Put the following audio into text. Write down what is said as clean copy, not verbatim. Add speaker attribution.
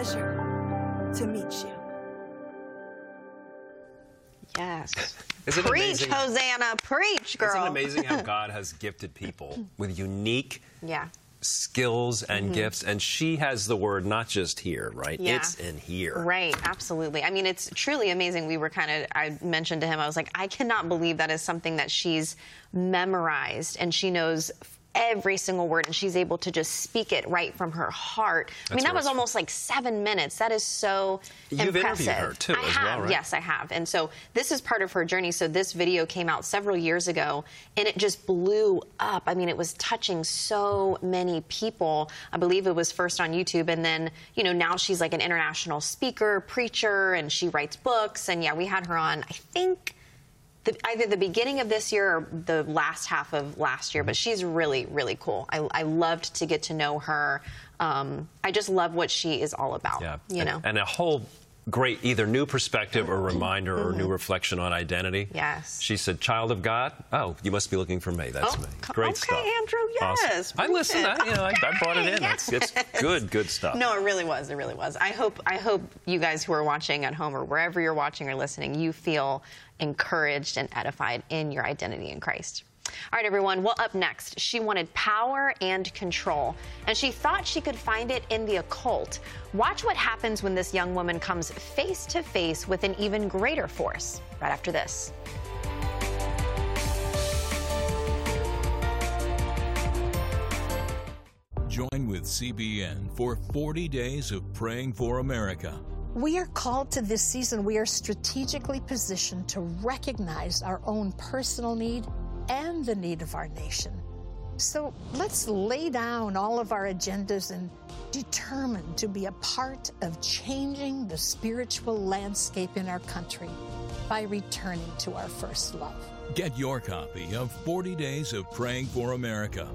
Speaker 1: pleasure to meet you.
Speaker 2: Yes.
Speaker 3: Isn't it
Speaker 2: Preach,
Speaker 3: amazing?
Speaker 2: Hosanna. Preach, girl.
Speaker 3: Isn't it amazing how God has gifted people with unique skills and gifts? And she has the word not just here, right?
Speaker 2: Yeah.
Speaker 3: It's in here.
Speaker 2: Right, absolutely. I mean, it's truly amazing. I mentioned to him, I was like, I cannot believe that is something that she's memorized and she knows every single word, and she's able to just speak it right from her heart. I mean, that was almost like 7 minutes. That is so
Speaker 3: impressive. You've interviewed her, too,
Speaker 2: I
Speaker 3: as
Speaker 2: have,
Speaker 3: well, right?
Speaker 2: yes, I have. And so this is part of her journey. So this video came out several years ago, and it just blew up. I mean, it was touching so many people. I believe it was first on YouTube, and then, you know, now she's like an international speaker, preacher, and she writes books. And, yeah, we had her on, I think, either the beginning of this year or the last half of last year, but she's really, really cool. I loved to get to know her. I just love what she is all about.
Speaker 3: Yeah.
Speaker 2: You know,
Speaker 3: and a whole great either new perspective or reminder or new reflection on identity.
Speaker 2: Yes.
Speaker 3: She said, "Child of God." Oh, you must be looking for me. That's me. Great stuff.
Speaker 2: Okay, Andrew. Yes.
Speaker 3: Awesome. I listened. I brought it in.
Speaker 2: Yes.
Speaker 3: It's good stuff.
Speaker 2: No, it really was. It really was. I hope you guys who are watching at home or wherever you're watching or listening, you feel encouraged and edified in your identity in Christ. All right, everyone. Well, up next, she wanted power and control, and she thought she could find it in the occult. Watch what happens when this young woman comes face to face with an even greater force right after this.
Speaker 4: Join with CBN for 40 days of praying for America.
Speaker 5: We are called to this season. We are strategically positioned to recognize our own personal need and the need of our nation. So let's lay down all of our agendas and determine to be a part of changing the spiritual landscape in our country by returning to our first love.
Speaker 4: Get your copy of 40 Days of Praying for America